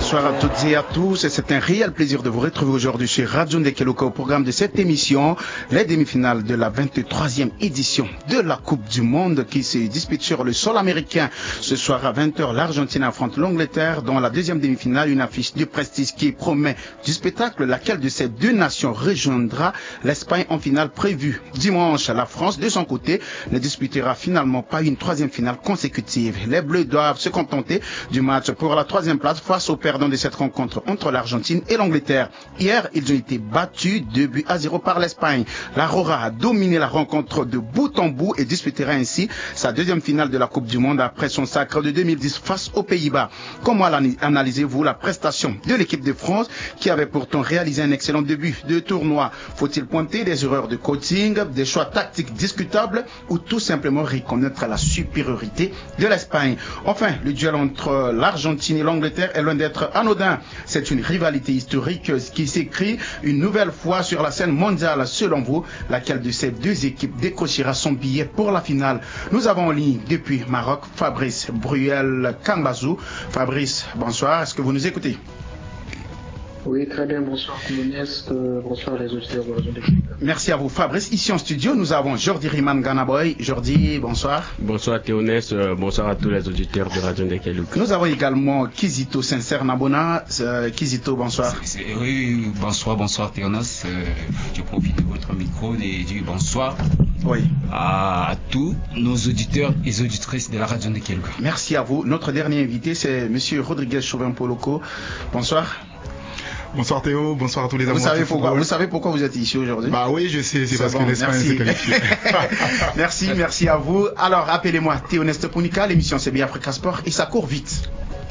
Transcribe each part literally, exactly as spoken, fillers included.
Bonsoir à toutes et à tous. C'est un réel plaisir de vous retrouver aujourd'hui sur Radio Ndekeluka au programme de cette émission, les demi-finales de la vingt-troisième édition de la Coupe du Monde qui se dispute sur le sol américain. Ce soir à vingt heures, l'Argentine affronte l'Angleterre dans la deuxième demi-finale, une affiche de prestige qui promet du spectacle. Laquelle de ces deux nations rejoindra l'Espagne en finale prévue dimanche? La France, de son côté, ne disputera finalement pas une troisième finale consécutive. Les Bleus doivent se contenter du match pour la troisième place face aux perdants de cette rencontre entre l'Argentine et l'Angleterre. Hier, ils ont été battus deux buts à zéro par l'Espagne. La Rora a dominé la rencontre de bout en bout et disputera ainsi sa deuxième finale de la Coupe du Monde après son sacre de deux mille dix face aux Pays-Bas. Comment analysez-vous la prestation de l'équipe de France qui avait pourtant réalisé un excellent début de tournoi? Faut-il pointer des erreurs de coaching, des choix tactiques discutables ou tout simplement reconnaître la supériorité de l'Espagne? Enfin, le duel entre l'Argentine et l'Angleterre est loin d'être anodin. C'est une rivalité historique qui s'écrit une nouvelle fois sur la scène mondiale. Selon vous, laquelle de ces deux équipes décrochera son billet pour la finale? Nous avons en ligne depuis Maroc Fabrice Bruel Kambazou. Fabrice, bonsoir. Est-ce que vous nous écoutez? Oui, très bien. Bonsoir, Théonès. Euh, bonsoir, les auditeurs de Radio Ndekeluka. Merci à vous, Fabrice. Ici en studio, nous avons Jordi Riman Ganaboy. Jordi, bonsoir. Bonsoir, Théonès. Euh, bonsoir à tous les auditeurs de Radio Ndekeluka. Nous avons également Kizito Sincère Nabona. Euh, Kizito, bonsoir. C'est, c'est, oui, bonsoir, bonsoir, Théonès. Euh, je profite de votre micro et dis bonsoir oui. à, à tous nos auditeurs et auditrices de la Radio Ndekeluka. Merci à vous. Notre dernier invité, c'est Monsieur Rodriguez Chauvin-Poloko. Bonsoir. Bonsoir Théo, bonsoir à tous les amoureux. Vous savez pourquoi, vous savez pourquoi vous êtes ici aujourd'hui? Bah oui, je sais, c'est, c'est parce bon, que l'Espagne s'est qualifiée. Merci, merci à vous. Alors, appelez-moi Théonès Punika, l'émission c'est bien Africa Sport et ça court vite.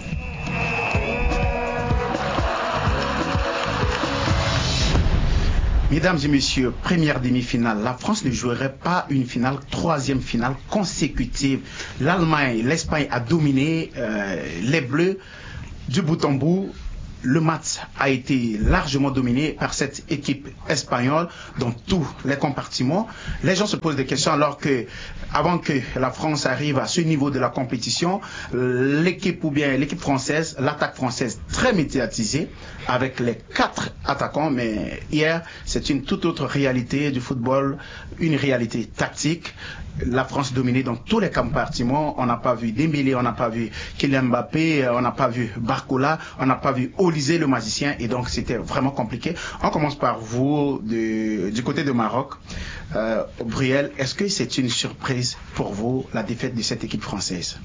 Mesdames et messieurs, première demi-finale. La France ne jouerait pas une finale, troisième finale consécutive. L'Allemagne, l'Espagne a dominé euh, les Bleus du bout en bout. Le match a été largement dominé par cette équipe espagnole dans tous les compartiments. Les gens se posent des questions alors que, avant que la France arrive à ce niveau de la compétition, l'équipe ou bien l'équipe française, l'attaque française très médiatisée avec les quatre attaquants, mais hier c'est une toute autre réalité du football, une réalité tactique. La France dominée dans tous les compartiments. On n'a pas vu Dembélé, on n'a pas vu Kylian Mbappé, on n'a pas vu Barcola, on n'a pas vu Olysée le magicien, et donc c'était vraiment compliqué. On commence par vous de, du côté de Maroc. Euh, Bruel, est-ce que c'est une surprise pour vous la défaite de cette équipe française?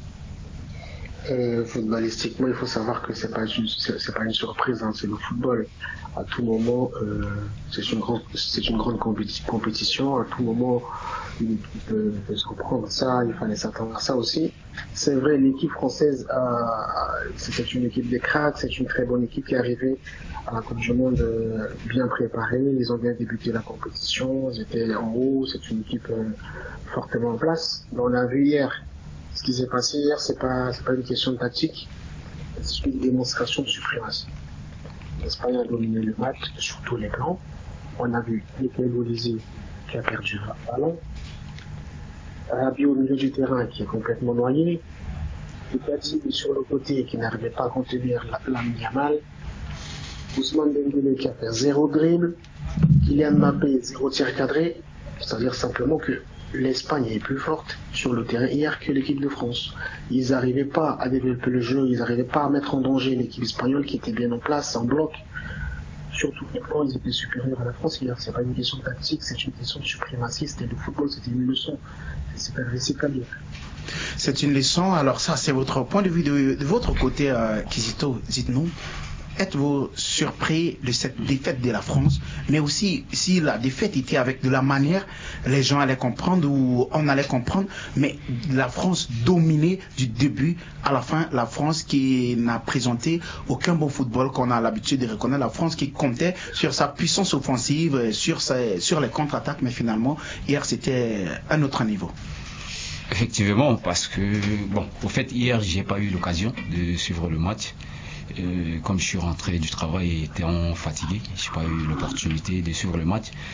Euh, footballistiquement, il faut savoir que c'est pas une, c'est, c'est pas une surprise, hein, c'est le football. À tout moment, euh, c'est une grande, c'est une grande compéti- compétition. À tout moment, une équipe peut, peut se reprendre ça. Il fallait s'attendre à ça aussi. C'est vrai, l'équipe française, a, c'était une équipe des cracks. C'est une très bonne équipe qui est arrivée à la Coupe du Monde euh, bien préparée. Ils ont bien débuté la compétition. Ils étaient en haut. C'est une équipe euh, fortement en place. Mais on a vu hier. Ce qui s'est passé hier, c'est pas, c'est pas une question de tactique, c'est une démonstration de suprématie. L'Espagne a dominé le match sur tous les plans. On a vu Michael Olysée qui a perdu le ballon, Rabiot au milieu du terrain qui est complètement noyé, Gatti sur le côté qui n'arrivait pas à contenir Lamine Yamal, Ousmane Dembélé qui a fait zéro dribble, Kylian Mbappé zéro tir cadré, c'est-à-dire simplement que l'Espagne est plus forte sur le terrain hier que l'équipe de France. Ils n'arrivaient pas à développer le jeu, ils n'arrivaient pas à mettre en danger l'équipe espagnole qui était bien en place, en bloc. Sur tous les plans, ils étaient supérieurs à la France hier. C'est pas une question tactique, c'est une question de suprématie. C'était le football, c'était une leçon. C'est pas, c'est pas bien. C'est une leçon. Alors ça, c'est votre point de vue de, de votre côté, euh, Kizito. Dites-nous. Êtes-vous surpris de cette défaite de la France, mais aussi si la défaite était avec de la manière, les gens allaient comprendre ou on allait comprendre, mais la France dominée du début à la fin, la France qui n'a présenté aucun bon football qu'on a l'habitude de reconnaître, la France qui comptait sur sa puissance offensive, sur, sa, sur les contre-attaques, mais finalement, hier c'était un autre niveau. Effectivement, parce que, bon, au fait, hier, j'ai pas eu l'occasion de suivre le match. Euh, comme je suis rentré du travail étant fatigué, je n'ai pas eu l'opportunité de suivre le match.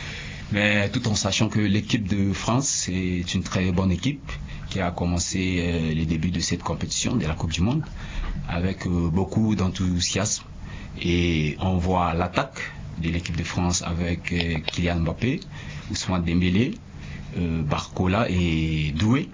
Mais tout en sachant que l'équipe de France, c'est une très bonne équipe qui a commencé euh, les débuts de cette compétition, de la Coupe du Monde, avec euh, beaucoup d'enthousiasme. Et on voit l'attaque de l'équipe de France avec euh, Kylian Mbappé, Ousmane Dembélé, euh, Barcola et Doué.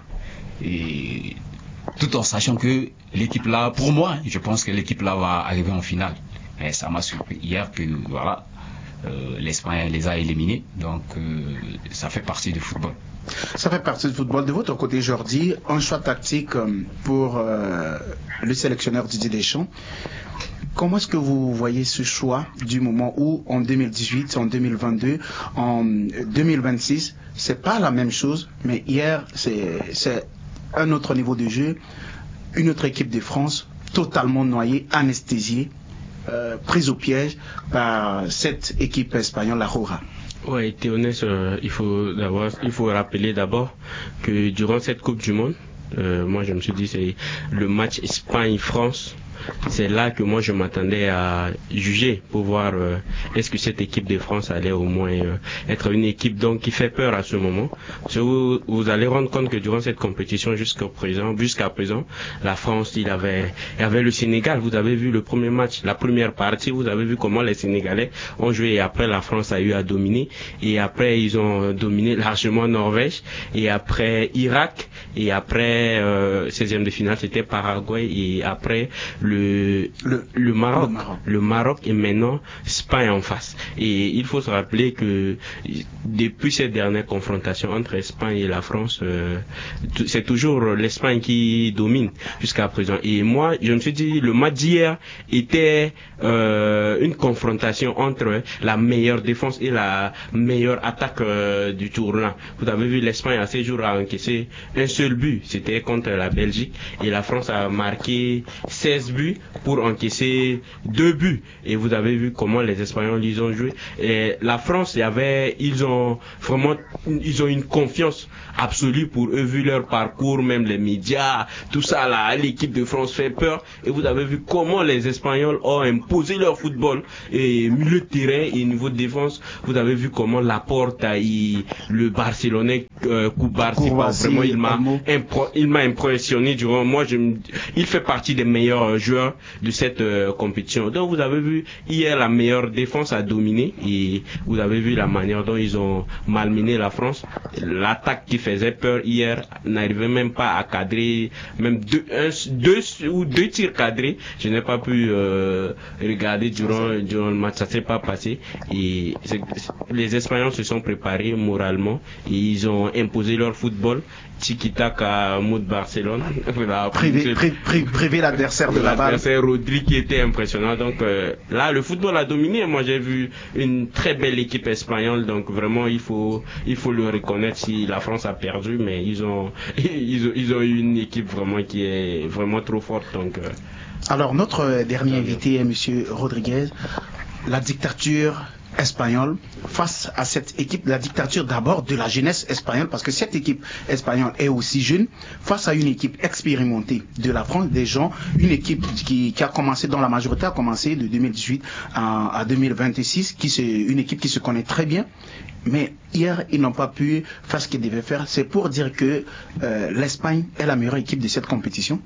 Et tout en sachant que l'équipe là, pour moi, je pense que l'équipe là va arriver en finale. Et ça m'a surpris hier que voilà, euh, l'Espagne les a éliminés. Donc euh, ça fait partie du football. Ça fait partie du football. De votre côté, Jordi, un choix tactique pour euh, le sélectionneur Didier Deschamps. Comment est-ce que vous voyez ce choix du moment où en deux mille dix-huit, en deux mille vingt-deux, en deux mille vingt-six, c'est pas la même chose, mais hier, c'est, c'est un autre niveau de jeu, une autre équipe de France totalement noyée, anesthésiée, euh, prise au piège par cette équipe espagnole, la Roja. Ouais, Théonès, euh, il faut d'abord, il faut rappeler d'abord que durant cette Coupe du Monde, euh, moi je me suis dit c'est le match Espagne-France. C'est là que moi je m'attendais à juger pour voir euh, est-ce que cette équipe de France allait au moins euh, être une équipe donc qui fait peur à ce moment. Parce que vous, vous allez rendre compte que durant cette compétition jusqu'à présent, jusqu'à présent, la France, il avait, il y avait le Sénégal. Vous avez vu le premier match, la première partie, vous avez vu comment les Sénégalais ont joué et après la France a eu à dominer et après ils ont dominé largement Norvège et après Irak et après euh, seizième de finale c'était Paraguay et après le Le, le, le, Maroc, le Maroc, le Maroc et maintenant Espagne en face. Et il faut se rappeler que depuis cette dernière confrontation entre Espagne et la France, euh, c'est toujours l'Espagne qui domine jusqu'à présent. Et moi, je me suis dit, le match d'hier était euh, une confrontation entre la meilleure défense et la meilleure attaque euh, du tournoi. Vous avez vu, l'Espagne à ces jours a encaissé un seul but, c'était contre la Belgique, et la France a marqué seize buts pour encaisser deux buts. Et vous avez vu comment les Espagnols ils ont joué. Et la France, il y avait, ils ont vraiment, ils ont une confiance absolue pour eux vu leur parcours, même les médias, tout ça là, l'équipe de France fait peur. Et vous avez vu comment les Espagnols ont imposé leur football et milieu de terrain et niveau de défense. Vous avez vu comment Laporte a eu le Barcelonais euh, Koubarsi, vraiment il m'a impro- il m'a impressionné durant moi je il fait partie des meilleurs joueurs de cette euh, compétition. Donc vous avez vu hier la meilleure défense a dominé et vous avez vu la manière dont ils ont malmené la France. L'attaque qui faisait peur hier n'arrivait même pas à cadrer, même deux, un, deux ou deux tirs cadrés. Je n'ai pas pu euh, regarder durant, durant le match, ça s'est pas passé. Et c'est, les Espagnols se sont préparés moralement et ils ont imposé leur football. Tiki-taka Mood Barcelone. Voilà, privé, privé, privé l'adversaire de la balle. L'adversaire Rodri qui était impressionnant. Donc euh, là, le football a dominé. Moi, j'ai vu une très belle équipe espagnole. Donc vraiment, il faut, il faut le reconnaître si la France a perdu, mais ils ont, ils ont, ils ont eu une équipe vraiment qui est vraiment trop forte. Donc. Euh, Alors notre dernier invité est Monsieur Rodriguez. La dictature espagnole face à cette équipe, la dictature d'abord de la jeunesse espagnole, parce que cette équipe espagnole est aussi jeune, face à une équipe expérimentée de la France, des gens, une équipe qui, qui a commencé, dont la majorité a commencé de deux mille dix-huit à, à deux mille vingt-six, qui se, une équipe qui se connaît très bien. Mais hier, ils n'ont pas pu faire ce qu'ils devaient faire. C'est pour dire que euh, l'Espagne est la meilleure équipe de cette compétition.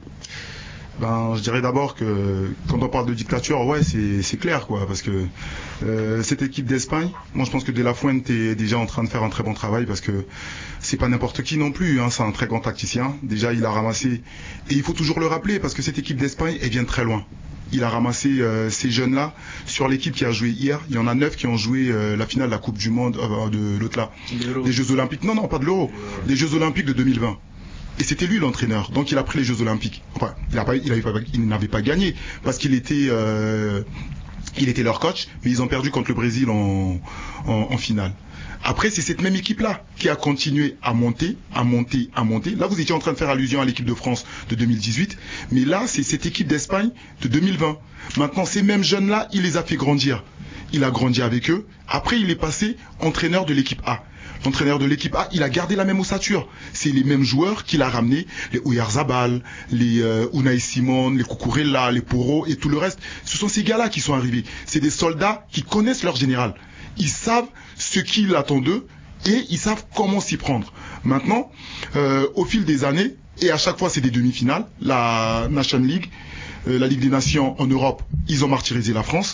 Ben, je dirais d'abord que quand on parle de dictature, ouais, c'est, c'est clair, quoi, parce que euh, cette équipe d'Espagne, moi je pense que De La Fuente est déjà en train de faire un très bon travail, parce que c'est pas n'importe qui non plus, hein, c'est un très grand tacticien. Déjà, il a ramassé, et il faut toujours le rappeler, parce que cette équipe d'Espagne, elle vient de très loin. Il a ramassé euh, ces jeunes-là sur l'équipe qui a joué hier. Il y en a neuf qui ont joué euh, la finale de la Coupe du Monde, euh, de l'autre là, des Jeux Olympiques. Non, non, pas de l'Euro, des Jeux Olympiques de deux mille vingt. Et c'était lui l'entraîneur, donc il a pris les Jeux Olympiques. Enfin, il, a pas, il, avait pas, il n'avait pas gagné parce qu'il était, euh, il était leur coach, mais ils ont perdu contre le Brésil en, en, en finale. Après, c'est cette même équipe-là qui a continué à monter, à monter, à monter. Là, vous étiez en train de faire allusion à l'équipe de France de deux mille dix-huit, mais là, c'est cette équipe d'Espagne de deux mille vingt. Maintenant, ces mêmes jeunes-là, il les a fait grandir. Il a grandi avec eux. Après, il est passé entraîneur de l'équipe A. L'entraîneur de l'équipe A, il a gardé la même ossature. C'est les mêmes joueurs qu'il a ramenés, les Oyarzabal, les euh, Unai Simon, les Cucurella, les Porro et tout le reste. Ce sont ces gars-là qui sont arrivés. C'est des soldats qui connaissent leur général. Ils savent ce qu'il attend d'eux et ils savent comment s'y prendre. Maintenant, euh, au fil des années, et à chaque fois c'est des demi-finales, la Nation League, euh, la Ligue des Nations en Europe, ils ont martyrisé la France.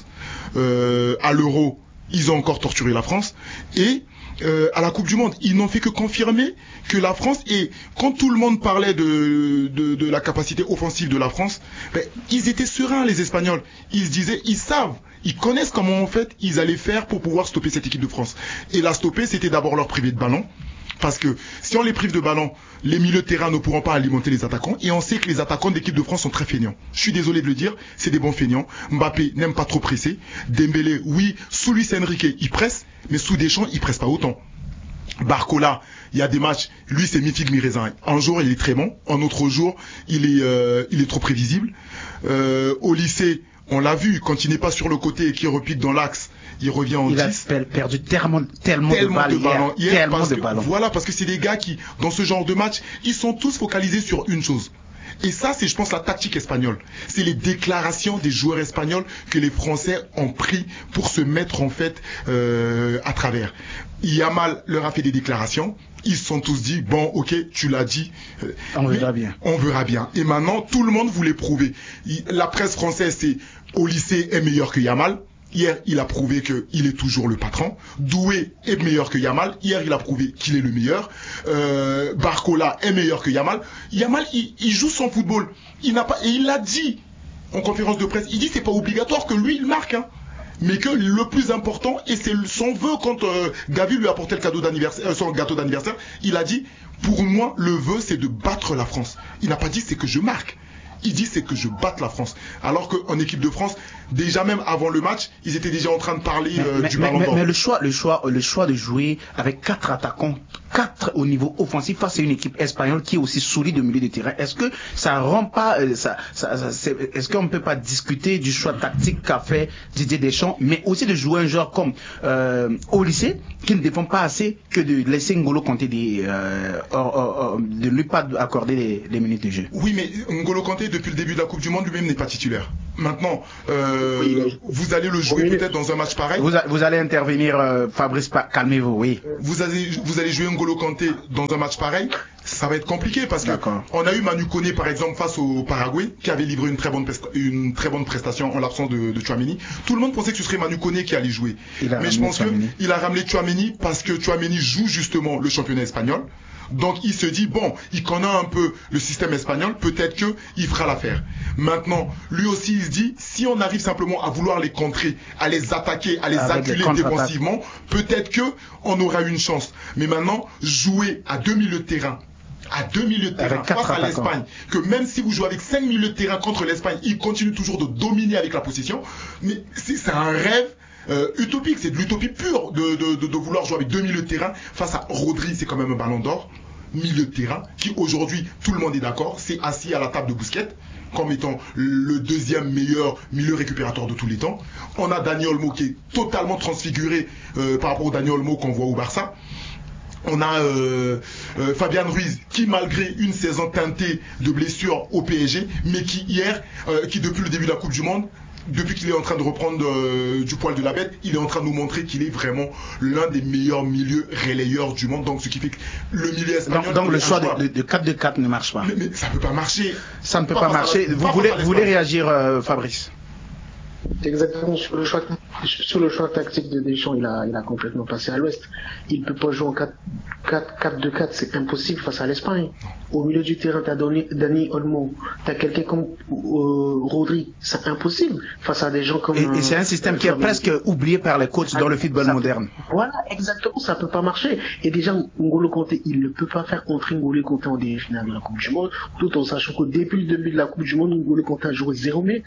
Euh, à l'Euro, ils ont encore torturé la France. Et euh, à la Coupe du Monde, ils n'ont fait que confirmer que la France, et quand tout le monde parlait de, de, de la capacité offensive de la France, ben, ils étaient sereins, les Espagnols. Ils se disaient, ils savent, ils connaissent comment en fait ils allaient faire pour pouvoir stopper cette équipe de France. Et la stopper, c'était d'abord leur priver de ballon. Parce que si on les prive de ballon, les milieux de terrain ne pourront pas alimenter les attaquants. Et on sait que les attaquants de l'équipe de France sont très feignants. Je suis désolé de le dire, c'est des bons feignants. Mbappé n'aime pas trop presser. Dembélé, oui, sous Luis Enrique, il presse, mais sous Deschamps, il presse pas autant. Barcola, il y a des matchs, lui c'est mi-figue mi-raisin. Un jour il est très bon, un autre jour il est, euh, il est trop prévisible. Euh, au lycée, on l'a vu, quand il n'est pas sur le côté et qu'il repique dans l'axe, il revient en il dix. Il a perdu tellement, tellement, tellement de ballons hier. hier tellement parce de ballons. Que, voilà, parce que c'est des gars qui, dans ce genre de match, ils sont tous focalisés sur une chose. Et ça, c'est, je pense, la tactique espagnole. C'est les déclarations des joueurs espagnols que les Français ont pris pour se mettre, en fait, euh, à travers. Yamal leur a fait des déclarations. Ils se sont tous dit, bon, ok, tu l'as dit. Euh, on verra bien. On verra bien. Et maintenant, tout le monde voulait prouver. Il, la presse française, c'est, au lycée, est meilleur que Yamal. Hier, il a prouvé qu'il est toujours le patron. Doué est meilleur que Yamal. Hier, il a prouvé qu'il est le meilleur. Euh, Barcola est meilleur que Yamal. Yamal, il, il joue son football. Il n'a pas, et il l'a dit en conférence de presse. Il dit c'est pas obligatoire que lui il marque, hein, mais que le plus important, et c'est son vœu quand euh, Gavi lui a apporté le cadeau d'anniversaire, euh, son gâteau d'anniversaire, il a dit pour moi le vœu c'est de battre la France. Il n'a pas dit c'est que je marque. Il dit c'est que je batte la France. Alors qu'en équipe de France, déjà même avant le match, ils étaient déjà en train de parler euh, mais, du mais, ballon d'or. Mais, mais le choix, le choix, le choix de jouer avec quatre attaquants, quatre au niveau offensif face à une équipe espagnole qui est aussi solide au milieu du terrain, est-ce que ça rend pas, euh, ça, ça, ça c'est, est-ce qu'on ne peut pas discuter du choix tactique qu'a fait Didier Deschamps, mais aussi de jouer un joueur comme euh, au lycée qui ne défend pas assez que de laisser N'Golo Kanté des, euh, or, or, or, de lui pas accorder des, des minutes de jeu. Oui, mais N'Golo Kanté depuis le début de la Coupe du Monde lui-même n'est pas titulaire. Maintenant, euh, oui, vous allez le jouer oui, peut-être dans un match pareil. Vous, a, vous allez intervenir, euh, Fabrice, calmez-vous, oui. Vous allez, vous allez jouer N'Golo Kanté dans un match pareil. Ça va être compliqué parce que on a eu Manu Koné par exemple face au Paraguay qui avait livré une très bonne une très bonne prestation en l'absence de, de Tchouaméni. Tout le monde pensait que ce serait Manu Koné qui allait jouer. Mais je pense qu'il a ramené Tchouaméni parce que Tchouaméni joue justement le championnat espagnol. Donc il se dit bon, il connaît un peu le système espagnol, peut-être que il fera l'affaire. Maintenant, lui aussi il se dit si on arrive simplement à vouloir les contrer, à les attaquer, à les acculer défensivement, peut-être que on aura une chance. Mais maintenant, jouer à deux milieux de terrain, à deux milieux de terrain face à l'Espagne, que même si vous jouez avec cinq milieux de terrain contre l'Espagne, il continue toujours de dominer avec la possession. Mais c'est, c'est un rêve. Euh, utopique, c'est de l'utopie pure de, de, de, de vouloir jouer avec deux milieux de terrain face à Rodri, c'est quand même un ballon d'or, milieu de terrain, qui aujourd'hui, tout le monde est d'accord, c'est assis à la table de Busquets, comme étant le deuxième meilleur milieu récupérateur de tous les temps. On a Dani Olmo qui est totalement transfiguré euh, par rapport au Dani Olmo qu'on voit au Barça. On a euh, euh, Fabian Ruiz qui malgré une saison teintée de blessures au P S G, mais qui hier, euh, qui depuis le début de la Coupe du Monde, depuis qu'il est en train de reprendre euh, du poil de la bête, il est en train de nous montrer qu'il est vraiment l'un des meilleurs milieux relayeurs du monde. Donc ce qui fait que le milieu espagnol... Donc, donc le choix de, de, de quatre deux quatre ne marche pas. Mais, mais ça ne peut pas marcher. Ça ne peut pas, pas marcher. Vous, voulez, vous voulez réagir, euh, Fabrice? Exactement, sur le choix, sur le choix tactique de Deschamps, il a, il a complètement passé à l'ouest. Il ne peut pas jouer en quatre deux quatre, c'est impossible face à l'Espagne. Au milieu du terrain, t'as Dani Olmo, t'as quelqu'un comme euh, Rodri, c'est impossible face à des gens comme... Et, et c'est un système euh, qui est presque oublié par les coachs dans le football moderne. Voilà, exactement, ça peut pas marcher. Et déjà, N'Golo Kanté, il ne peut pas faire entrer N'Golo Kanté en demi-finale de la Coupe du Monde, tout en sachant que depuis le début de la Coupe du Monde, N'Golo Kanté a joué zéro minute.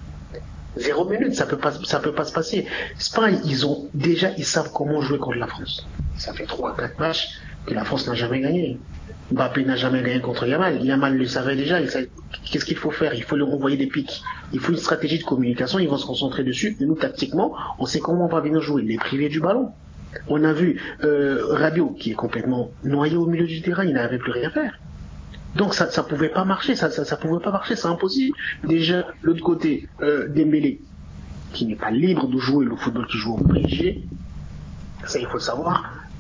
Zéro minute, ça peut pas, ça peut pas se passer. Espagne, ils ont, déjà, ils savent comment jouer contre la France. Ça fait trois, quatre matchs que la France n'a jamais gagné. Mbappé n'a jamais gagné contre Yamal. Yamal le savait déjà. Il savait, qu'est-ce qu'il faut faire? Il faut leur envoyer des pics. Il faut une stratégie de communication. Ils vont se concentrer dessus. Et nous, tactiquement, on sait comment on va venir jouer. Les priver du ballon. On a vu, euh, Rabiot, qui est complètement noyé au milieu du terrain. Il n'avait plus rien à faire. Donc ça ça pouvait pas marcher, ça ça, ça pouvait pas marcher, c'est impossible. Déjà l'autre côté, euh, Dembélé, qui n'est pas libre de jouer le football qu'il joue au P S G, ça il faut le savoir.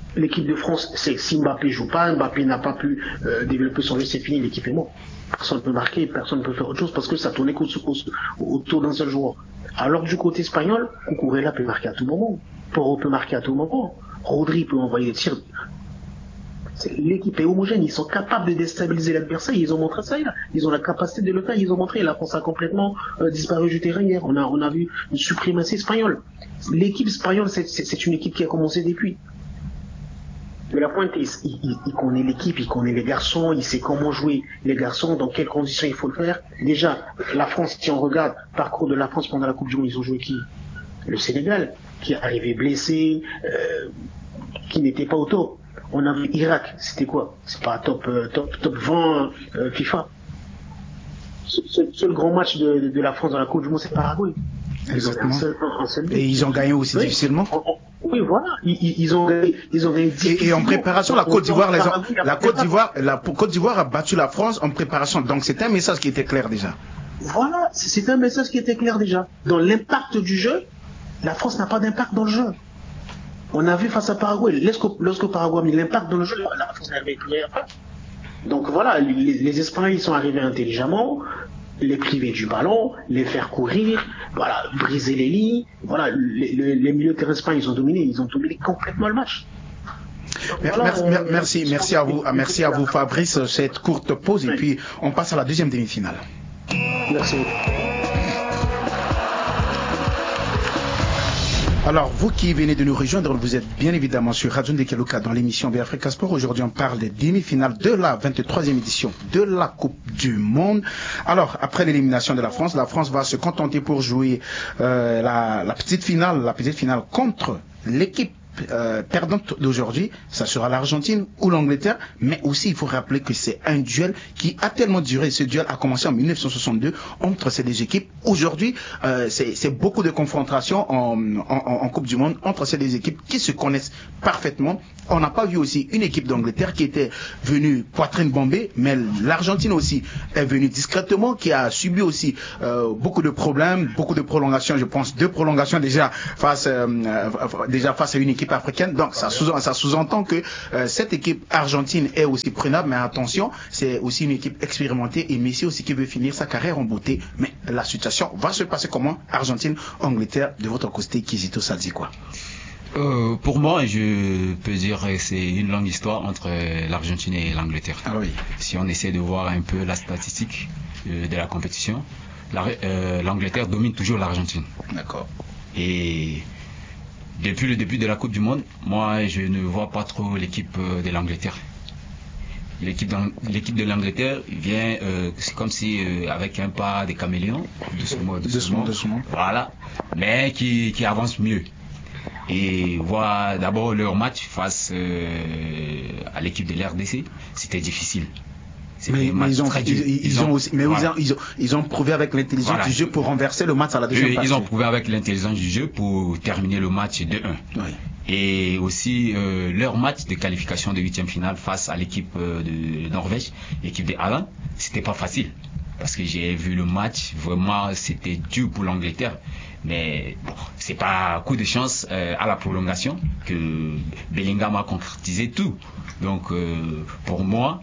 L'équipe de France, c'est si Mbappé joue pas, Mbappé n'a pas pu euh, développer son jeu, c'est fini, l'équipe est morte. Personne ne peut marquer, personne ne peut faire autre chose parce que ça tournait autour d'un seul joueur. Alors du côté espagnol, Cucurella peut marquer à tout moment, Porro peut marquer à tout moment, Rodri peut envoyer des tirs. L'équipe est homogène, ils sont capables de déstabiliser l'adversaire, ils ont montré ça hier. Ils ont la capacité de le faire, ils ont montré, la France a complètement euh, disparu du terrain hier. On a, on a vu une suprématie espagnole. L'équipe espagnole, c'est, c'est, c'est une équipe qui a commencé depuis. De la pointe, il, il, il connaît l'équipe, il connaît les garçons, il sait comment jouer les garçons, dans quelles conditions il faut le faire. Déjà, la France, si on regarde le parcours de la France pendant la Coupe du Monde, ils ont joué qui? Le Sénégal, qui est arrivé blessé, euh, qui n'était pas au top. On a vu Irak, c'était quoi? C'est pas top, euh, top, top vingt euh, FIFA. Ce, ce, seul grand match de, de, de la France dans la Coupe du Monde, c'est Paraguay. Exactement. Un seul, un, un seul et ils ont gagné aussi oui. difficilement. Oui, voilà. Ils, ils ont gagné. Ils ont gagné et, et en préparation, la Côte d'Ivoire, les ont, la Côte d'Ivoire, la Côte d'Ivoire a battu la France en préparation. Donc c'était un message qui était clair déjà. Voilà, c'est un message qui était clair déjà. Dans l'impact du jeu, la France n'a pas d'impact dans le jeu. On a vu face à Paraguay, lorsque, lorsque Paraguay a mis l'impact dans le jeu, la France n'avait plus rien à faire. Donc voilà, les, les Espagnols ils sont arrivés intelligemment, les priver du ballon, les faire courir, voilà, briser les lignes, voilà, les, les, les milieux de terrain espagnols ils ont dominé, ils ont dominé complètement le match. Donc, merci, voilà, merci, euh, merci, merci à vous, merci à vous Fabrice, cette courte pause oui. Et puis on passe à la deuxième demi-finale. Merci beaucoup. Alors, vous qui venez de nous rejoindre, vous êtes bien évidemment sur Radio Ndekeloka dans l'émission Africa Sport. Aujourd'hui, on parle des demi-finales de la vingt-troisième édition de la Coupe du Monde. Alors, après l'élimination de la France, la France va se contenter pour jouer euh, la, la petite finale, la petite finale contre l'équipe Euh, perdante d'aujourd'hui, ça sera l'Argentine ou l'Angleterre, mais aussi il faut rappeler que c'est un duel qui a tellement duré. Ce duel a commencé en mille neuf cent soixante-deux entre ces deux équipes. Aujourd'hui, euh, c'est beaucoup de confrontations en, en, en Coupe du Monde entre ces deux équipes qui se connaissent parfaitement. On n'a pas vu aussi une équipe d'Angleterre qui était venue poitrine bombée, mais l'Argentine aussi est venue discrètement, qui a subi aussi euh, beaucoup de problèmes, beaucoup de prolongations, je pense deux prolongations déjà face, euh, déjà face à une équipe africaine. Donc ça sous-entend ça sous-entend que euh, cette équipe argentine est aussi prenable, mais attention, c'est aussi une équipe expérimentée et Messi aussi qui veut finir sa carrière en beauté. Mais la situation va se passer comment? Argentine, Angleterre, de votre côté, Kizito, ça dit quoi? Euh, pour moi, je peux dire que c'est une longue histoire entre l'Argentine et l'Angleterre. Ah oui. Si on essaie de voir un peu la statistique euh, de la compétition, l'Angleterre euh, domine toujours l'Argentine. D'accord. Et depuis le début de la Coupe du Monde, moi, je ne vois pas trop l'équipe de l'Angleterre. L'équipe de l'Angleterre vient, euh, c'est comme si euh, avec un pas des caméléons, doucement, doucement, doucement, voilà, mais qui, qui avance mieux. Et voir d'abord leur match face euh, à l'équipe de l'R D C, c'était difficile. Mais, mais ils ont, ils, ils, ils ont aussi, mais voilà. ils, ont, ils ont prouvé avec l'intelligence voilà. du jeu pour renverser le match à la deuxième partie. Ils ont prouvé avec l'intelligence du jeu pour terminer le match deux un. Oui. Et aussi euh, leur match de qualification de huitième finale face à l'équipe euh, de Norvège, l'équipe de Haaland, c'était pas facile. Parce que j'ai vu le match, vraiment c'était dur pour l'Angleterre. Mais bon, c'est pas coup de chance euh, à la prolongation que Bellingham a concrétisé tout. Donc euh, pour moi,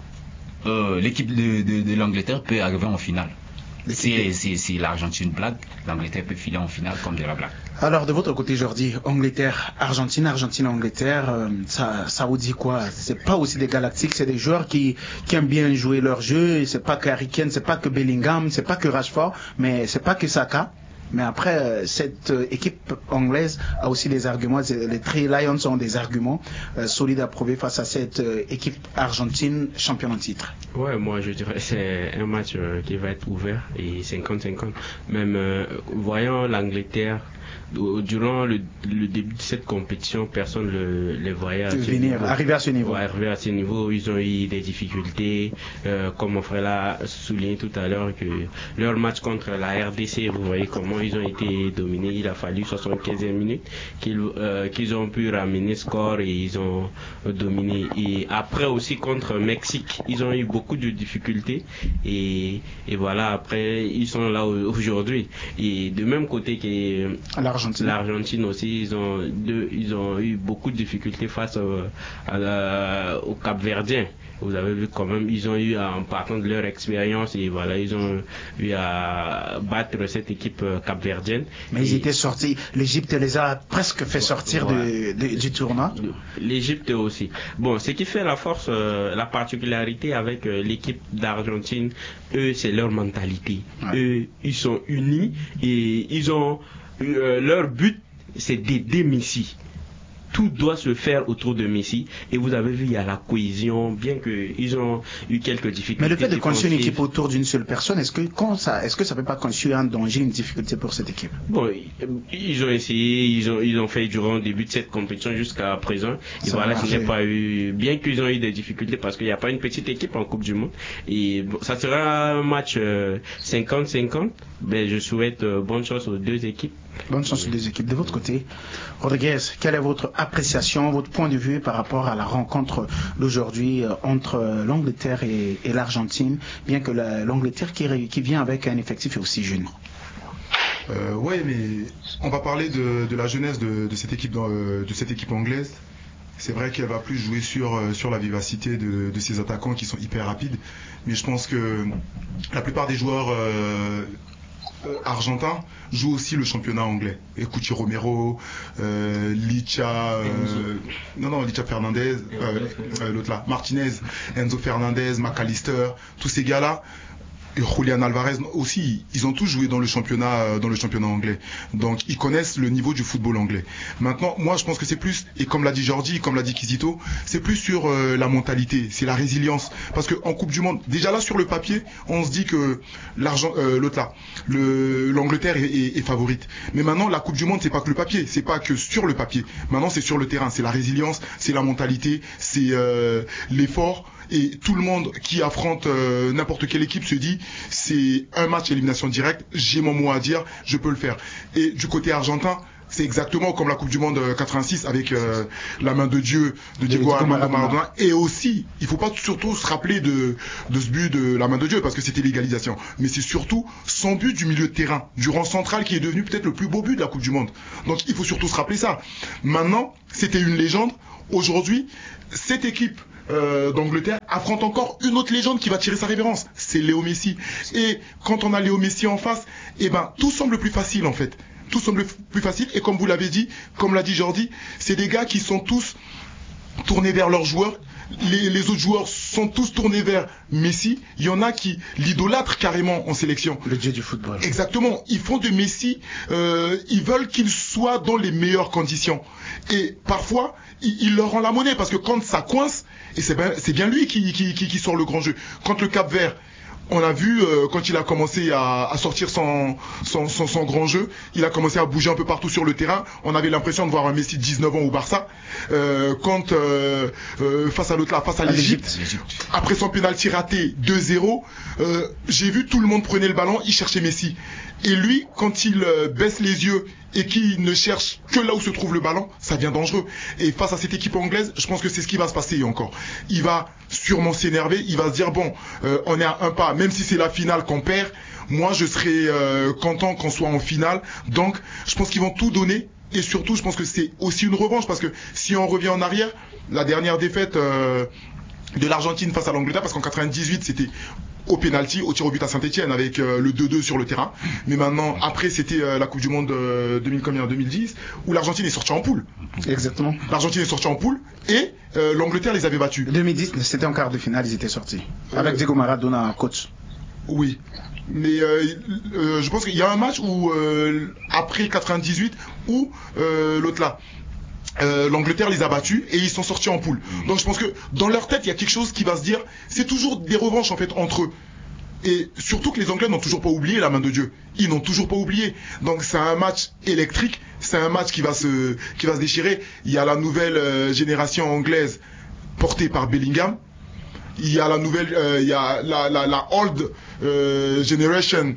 euh, l'équipe de, de, de l'Angleterre peut arriver en finale. Si, si, si l'Argentine blague, l'Angleterre peut filer en finale comme de la blague. Alors de votre côté Jordi, Angleterre, Argentine, Argentine, Angleterre, euh, ça, ça vous dit quoi? C'est pas aussi des galactiques, c'est des joueurs qui, qui aiment bien jouer leur jeu. C'est pas que Harry Kane, c'est pas que Bellingham, c'est pas que Rashford, mais c'est pas que Saka. Mais après, cette équipe anglaise a aussi des arguments. Les Three Lions ont des arguments euh, solides à prouver face à cette euh, équipe argentine championne en titre. Ouais, moi je dirais que c'est un match euh, qui va être ouvert et cinquante cinquante. Même euh, voyant l'Angleterre, durant le, le début de cette compétition, personne ne les voyait à ce venir, niveau. Arriver à ce niveau. Ouais, arriver à ce niveau, ils ont eu des difficultés. Euh, comme mon frère l'a souligné tout à l'heure, que leur match contre la R D C, vous voyez comment ils ont été dominés. Il a fallu soixante-quinzième minute qu'ils euh, qu'ils ont pu ramener score et ils ont dominé. Et après aussi contre Mexique, ils ont eu beaucoup de difficultés. Et, et voilà, après, ils sont là aujourd'hui. Et de même côté que l'Argentine. L'Argentine aussi, ils ont, deux, ils ont eu beaucoup de difficultés face au, à la, au Cap-Verdien. Vous avez vu quand même, ils ont eu, en partant de leur expérience, et voilà, ils ont eu à battre cette équipe cap-verdienne. Mais et ils étaient sortis, l'Égypte les a presque fait sortir ouais. de, de, du tournoi. L'Égypte aussi. Bon, ce qui fait la force, euh, la particularité avec euh, l'équipe d'Argentine, eux, c'est leur mentalité. Ouais. Eux, ils sont unis et ils ont, euh, leur but, c'est d'aider Messi. Tout doit se faire autour de Messi et vous avez vu il y a la cohésion, bien qu'ils ont eu quelques difficultés. Mais le fait de construire une équipe autour d'une seule personne, est-ce que quand ça, est-ce que ça peut pas construire un danger, une difficulté pour cette équipe? Bon, ils ont essayé, ils ont ils ont fait durant le début de cette compétition jusqu'à présent. Et ça voilà, ce n'est pas eu, bien qu'ils ont eu des difficultés parce qu'il n'y a pas une petite équipe en Coupe du Monde. Et bon, ça sera un match cinquante cinquante. Ben je souhaite euh, bonne chance aux deux équipes. Bonne chance aux deux équipes. De votre côté, Rodriguez, quelle est votre appréciation, votre point de vue par rapport à la rencontre d'aujourd'hui entre l'Angleterre et, et l'Argentine, bien que la, l'Angleterre qui, qui vient avec un effectif aussi jeune? Euh, ouais, mais on va parler de, de la jeunesse de, de cette équipe de, de cette équipe anglaise. C'est vrai qu'elle va plus jouer sur sur la vivacité de, de ses attaquants qui sont hyper rapides, mais je pense que la plupart des joueurs euh, argentins jouent aussi le championnat anglais. Cuti Romero, euh, Licha, euh, non non Licha Fernandez, euh, euh, l'autre là, Martinez, Enzo Fernandez, McAllister, tous ces gars-là. Et Julian Alvarez aussi, ils ont tous joué dans le championnat, dans le championnat anglais. Donc ils connaissent le niveau du football anglais. Maintenant, moi je pense que c'est plus, et comme l'a dit Jordi, comme l'a dit Kizito, c'est plus sur euh, la mentalité, c'est la résilience. Parce que en Coupe du Monde, déjà là sur le papier, on se dit que l'argent, euh, l'autre là, le, l'Angleterre est, est, est favorite. Mais maintenant la Coupe du Monde, c'est pas que le papier, c'est pas que sur le papier. Maintenant c'est sur le terrain, c'est la résilience, c'est la mentalité, c'est euh, l'effort. Et tout le monde qui affronte euh, n'importe quelle équipe se dit c'est un match élimination directe, j'ai mon mot à dire, je peux le faire. Et du côté argentin, c'est exactement comme la Coupe du Monde quatre-vingt-six avec euh, la main de Dieu de Diego Armando Maradona. Et aussi, il faut pas surtout se rappeler de, de ce but de la main de Dieu parce que c'était l'égalisation. Mais c'est surtout son but du milieu de terrain, du rang central qui est devenu peut-être le plus beau but de la Coupe du Monde. Donc il faut surtout se rappeler ça. Maintenant, c'était une légende. Aujourd'hui, cette équipe Euh, d'Angleterre affronte encore une autre légende qui va tirer sa révérence, c'est Léo Messi. Et quand on a Léo Messi en face, eh ben tout semble plus facile en fait. Tout semble plus facile et comme vous l'avez dit, comme l'a dit Jordi, c'est des gars qui sont tous tournés vers leurs joueurs. Les, les autres joueurs sont tous tournés vers Messi. Il y en a qui l'idolâtrent carrément en sélection. Le dieu du football. Exactement. Ils font de Messi, euh, ils veulent qu'il soit dans les meilleures conditions. Et parfois, il, il leur rend la monnaie parce que quand ça coince, et c'est bien, c'est bien lui qui, qui, qui, qui sort le grand jeu. Quand le Cap-Vert, on a vu euh, quand il a commencé à, à sortir son, son, son, son grand jeu, il a commencé à bouger un peu partout sur le terrain. On avait l'impression de voir un Messi de dix-neuf ans au Barça. Euh, quand euh, euh, face à l'autre là, face à l'Égypte, après son pénalty raté deux zéro, euh, j'ai vu tout le monde prenait le ballon, il cherchait Messi. Et lui, quand il euh, baisse les yeux et qu'il ne cherche que là où se trouve le ballon, ça devient dangereux. Et face à cette équipe anglaise, je pense que c'est ce qui va se passer encore. Il va sûrement s'énerver, il va se dire bon, euh, on est à un pas, même si c'est la finale qu'on perd, moi je serai euh, content qu'on soit en finale. Donc je pense qu'ils vont tout donner. Et surtout, je pense que c'est aussi une revanche parce que si on revient en arrière, la dernière défaite euh, de l'Argentine face à l'Angleterre, parce qu'en quatre-vingt-dix-huit c'était au penalty, au tir au but à Saint-Etienne avec euh, le deux deux sur le terrain. Mais maintenant, après c'était euh, la Coupe du Monde euh, deux mille combien, deux mille dix où l'Argentine est sortie en poule. Exactement. L'Argentine est sortie en poule et euh, l'Angleterre les avait battus. deux mille dix, c'était en quart de finale, ils étaient sortis. Avec euh, Diego Maradona coach. Oui. Mais euh, euh, je pense qu'il y a un match où euh, après quatre-vingt-dix-huit où euh, l'autre là Euh, l'Angleterre les a battus et ils sont sortis en poule. Donc je pense que dans leur tête il y a quelque chose qui va se dire, c'est toujours des revanches en fait entre eux. Et surtout que les Anglais n'ont toujours pas oublié la main de Dieu. Ils n'ont toujours pas oublié. Donc c'est un match électrique, c'est un match qui va se qui va se déchirer. Il y a la nouvelle euh, génération anglaise portée par Bellingham. Il y a la nouvelle, euh, il y a la la, la old euh, generation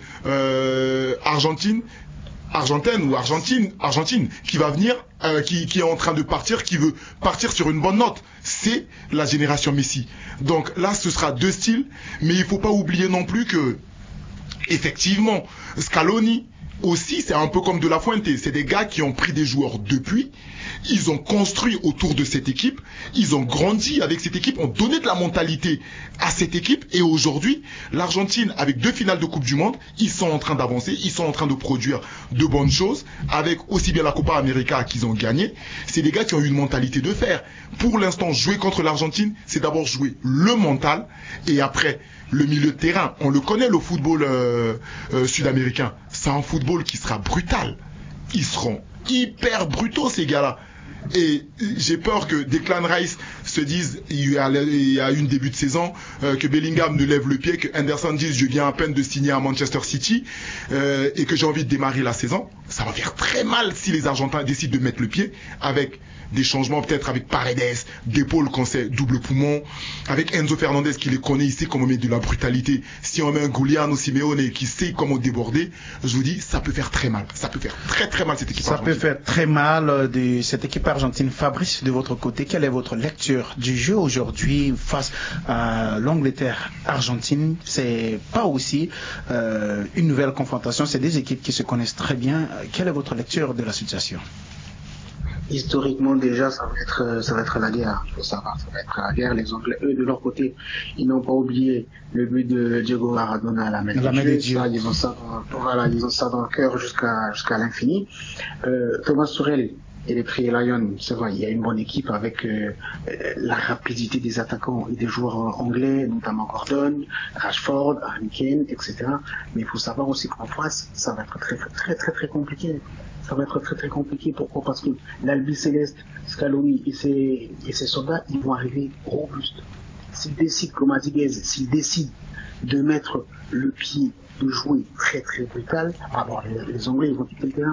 euh, argentine. Argentine ou Argentine, Argentine, qui va venir, euh, qui, qui est en train de partir, qui veut partir sur une bonne note. C'est la génération Messi. Donc là, ce sera deux styles, mais il faut pas oublier non plus que, effectivement, Scaloni aussi, c'est un peu comme De La Fuente. C'est des gars qui ont pris des joueurs depuis, ils ont construit autour de cette équipe, ils ont grandi avec cette équipe, ont donné de la mentalité à cette équipe, et aujourd'hui, l'Argentine, avec deux finales de Coupe du Monde, ils sont en train d'avancer, ils sont en train de produire de bonnes choses, avec aussi bien la Copa América qu'ils ont gagné. C'est des gars qui ont eu une mentalité de fer. Pour l'instant, jouer contre l'Argentine, c'est d'abord jouer le mental, et après, le milieu de terrain. On le connaît, le football euh, euh, sud-américain. C'est un football qui sera brutal. Ils seront hyper brutaux, ces gars-là. Et j'ai peur que Declan Rice se dise, il y a, il y a une début de saison, euh, que Bellingham ne lève le pied, que Henderson dise je viens à peine de signer à Manchester City, euh, et que j'ai envie de démarrer la saison. Ça va faire très mal si les Argentins décident de mettre le pied, avec des changements peut-être avec Paredes, d'épaule quand c'est double poumon, avec Enzo Fernandez qui les connaît, il sait comment mettre de la brutalité. Si on met un Giuliano Simeone qui sait comment déborder, je vous dis, ça peut faire très mal. Ça peut faire très très mal cette équipe ça argentine. Ça peut faire très mal de cette équipe argentine. Fabrice, de votre côté, quelle est votre lecture du jeu aujourd'hui face à l'Angleterre-Argentine? C'est pas aussi euh, une nouvelle confrontation, c'est des équipes qui se connaissent très bien. Quelle est votre lecture de la situation? Historiquement déjà ça va être ça va être la guerre, il faut savoir, ça va être la guerre. Les Anglais, eux de leur côté, ils n'ont pas oublié le but de Diego Maradona à la main de Dieu. Ça, ils ont ça dans, voilà, ils ont ça dans le cœur jusqu'à jusqu'à l'infini. Euh, Thomas Tuchel et les Free Lions, c'est vrai, il y a une bonne équipe avec euh, la rapidité des attaquants et des joueurs anglais, notamment Gordon, Rashford, Harry Kane, et cetera. Mais il faut savoir aussi qu'en face, ça va être très très très très compliqué. Ça va être très très compliqué. Pourquoi? Parce que l'Albi Céleste, Scaloni et ses, et ses soldats, ils vont arriver robustes. S'ils décident, comme a dit Guez, s'ils décident de mettre le pied, de jouer très très brutal, alors les, les Anglais ils vont quitter le terrain.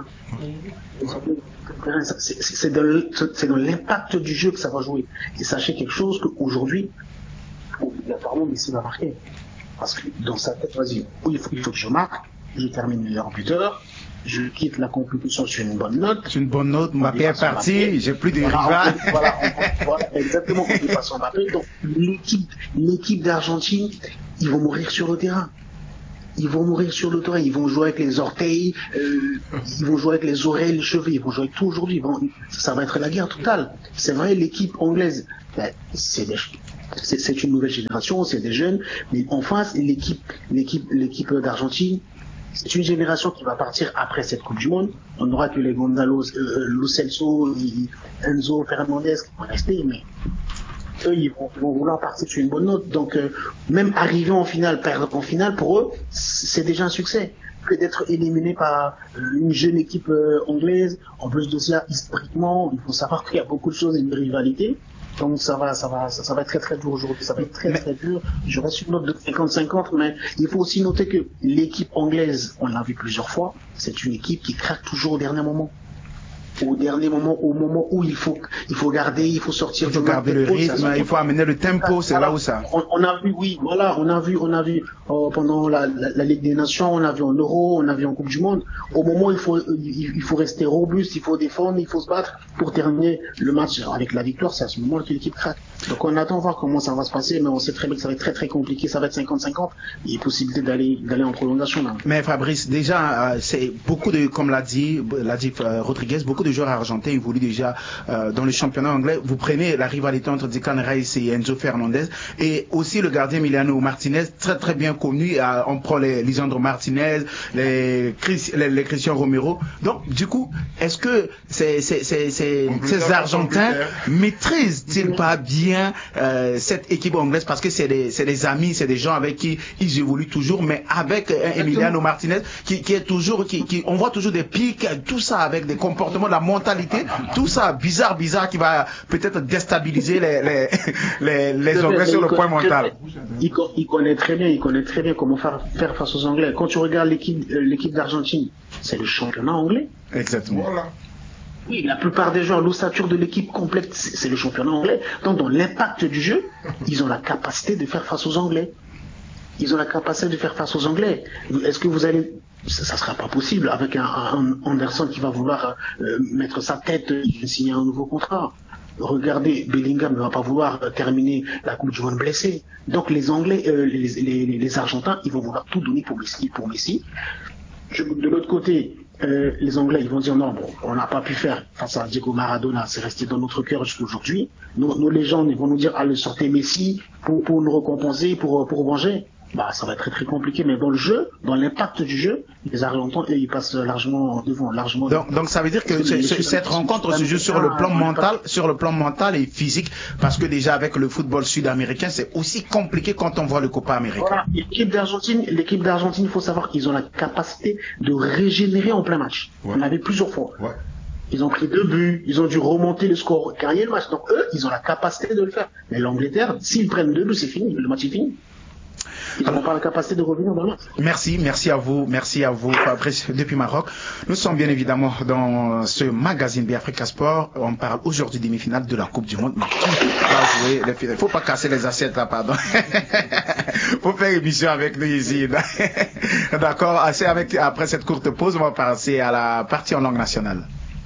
Les Anglais, c'est, c'est, dans le, c'est dans l'impact du jeu que ça va jouer. Et sachez quelque chose, qu'aujourd'hui, obligatoirement Messi va marquer. Parce que dans sa tête, vas-y, il faut, il faut que je marque, je termine meilleur buteur, je quitte la compétition sur une bonne note. C'est une bonne note, Mbappé est parti, j'ai plus de voilà, rivales. On, voilà, on, voilà, exactement, on peut passer Mbappé. Donc, l'équipe, l'équipe d'Argentine, ils vont mourir sur le terrain. Ils vont mourir sur le terrain, ils vont jouer avec les orteils, euh, ils vont jouer avec les oreilles, les cheveux, ils vont jouer avec tout aujourd'hui. Vont, ça va être la guerre totale. C'est vrai, l'équipe anglaise, ben, c'est, des, c'est, c'est une nouvelle génération, c'est des jeunes, mais en face, l'équipe, l'équipe, l'équipe d'Argentine, c'est une génération qui va partir après cette Coupe du Monde. On n'aura que les Gonzalo, euh, Lo Celso, Enzo Fernandez qui vont rester, mais eux, ils vont, ils vont vouloir partir sur une bonne note. Donc, euh, même arriver en finale, perdre en finale, pour eux, c'est déjà un succès. Que d'être éliminé par euh, une jeune équipe euh, anglaise. En plus de ça, historiquement, il faut savoir qu'il y a beaucoup de choses et une rivalité. Donc ça va, ça va, ça, ça va être très très dur aujourd'hui. Ça va être très mais... très dur. Je reste une note de cinquante cinquante, mais il faut aussi noter que l'équipe anglaise, on l'a vu plusieurs fois, c'est une équipe qui craque toujours au dernier moment. Au dernier moment, au moment où il faut, il faut garder, il faut sortir. Il faut garder le rythme, il faut amener le tempo, c'est voilà. là où ça. On, on a vu, oui, voilà, on a vu, on a vu euh, pendant la, la, la Ligue des Nations, on a vu en Euro, on a vu en Coupe du Monde. Au moment où il faut, il, il faut rester robuste, il faut défendre, il faut se battre pour terminer le match avec la victoire. C'est à ce moment que l'équipe craque. Donc on attend voir comment ça va se passer, mais on sait très bien que ça va être très très compliqué. Ça va être cinquante cinquante. Il y a possibilité d'aller d'aller en prolongation là. Mais Fabrice, déjà, euh, c'est beaucoup de, comme l'a dit, l'a dit euh, Rodriguez, beaucoup de joueurs argentins évoluent déjà euh, dans le championnat anglais. Vous prenez la rivalité entre Declan Rice et Enzo Fernandez, et aussi le gardien Emiliano Martinez, très très bien connu. Euh, on prend les Lisandro Martinez, les, Chris, les, les Cristian Romero. Donc, du coup, est-ce que ces, ces, ces, ces, ces Argentins maîtrisent-ils pas bien euh, cette équipe anglaise, parce que c'est des, c'est des amis, c'est des gens avec qui ils évoluent toujours, mais avec euh, Emiliano Martinez qui, qui est toujours, qui, qui, on voit toujours des pics, tout ça avec des comportements, de la mentalité, tout ça bizarre, bizarre qui va peut-être déstabiliser les, les, les, les Anglais sur le point mental. Il, il connaît très bien, il connaît très bien comment faire, faire face aux Anglais. Quand tu regardes l'équipe, euh, l'équipe d'Argentine, c'est le championnat anglais. Exactement. Voilà. Oui, la plupart des joueurs, l'ossature de l'équipe complète, c'est le championnat anglais. Donc, dans l'impact du jeu, ils ont la capacité de faire face aux Anglais. Ils ont la capacité de faire face aux Anglais. Est-ce que vous allez... Ça, ça sera pas possible avec un, un Anderson qui va vouloir euh, mettre sa tête, euh, signer un nouveau contrat. Regardez, Bellingham ne va pas vouloir euh, terminer la Coupe du Monde blessé. Donc, les Anglais, euh, les, les, les Argentins, ils vont vouloir tout donner pour Messi, pour Messi. je, de l'autre côté, euh, les Anglais, ils vont dire non, bon, on n'a pas pu faire face à Diego Maradona, c'est resté dans notre cœur jusqu'à aujourd'hui. Nos, nos légendes, ils vont nous dire, allez, sortez Messi pour, pour nous récompenser, pour, pour venger. Bah, ça va être très très compliqué, mais dans le jeu, dans l'impact du jeu, les Argentins, eux, ils passent largement devant, largement donc, donc ça veut dire que ce, ce, cette rencontre se joue sur le plan mental, sur le plan mental et physique, parce que déjà avec le football sud-américain, c'est aussi compliqué quand on voit le Copa América. Voilà, l'équipe d'Argentine, l'équipe d'Argentine, il faut savoir qu'ils ont la capacité de régénérer en plein match. Ouais. On l'avait plusieurs fois. Ouais. Ils ont pris deux buts, ils ont dû remonter le score, gagner le match. Donc eux, ils ont la capacité de le faire. Mais l'Angleterre, s'ils prennent deux buts, c'est fini, le match est fini. Ils n'ont pas la capacité de revenir dans le match. Merci, merci à vous, merci à vous, Fabrice, depuis Maroc. Nous sommes bien évidemment dans ce magazine Biafrica Sport. On parle aujourd'hui demi-finale de la Coupe du Monde. Mais qui va jouer les finales? Faut pas casser les assiettes là, pardon. Faut faire émission avec nous ici. D'accord, assez avec, après cette courte pause, on va passer à la partie en langue nationale.